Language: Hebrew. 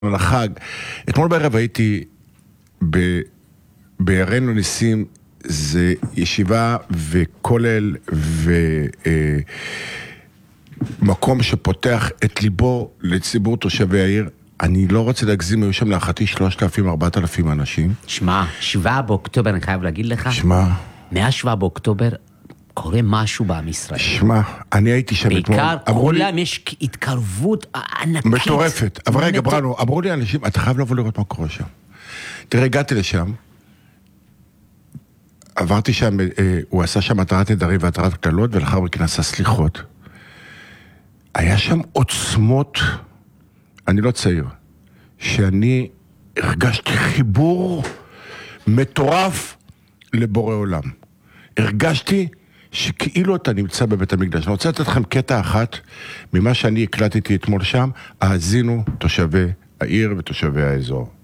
לחג. אתמול בערב הייתי בערנו ניסים, זה ישיבה וכולל ומקום שפותח את ליבו לציבור תושבי העיר. אני לא רוצה להגזים, היו שם להחתי 3,000-4,000 אנשים. שמע, 7 באוקטובר, אני חייב להגיד לך. שמע. מאז 7 באוקטובר קורה משהו בעם ישראל. שמע, אני הייתי שם אתמול. בעיקר כולם יש התקרבות ענקית. מטורפת. אבל רגע, בראנו, אמרו לי אנשים, אתה חייב לבוא לראות מה קורה שם. תראה, הגעתי לשם, עברתי שם, הוא עשה שם התרת נדרים והתרת כללות, ולאחר מכן עשה סליחות. היה שם עוצמות, אני לא צעיר, שאני הרגשתי חיבור מטורף לבורא עולם. הרגשתי שכאילו אתה נמצא בבית המקדש. אני רוצה לתת לכם קטע אחת ממה שאני הקלטתי אתמול שם, האזינו תושבי העיר ותושבי האזור.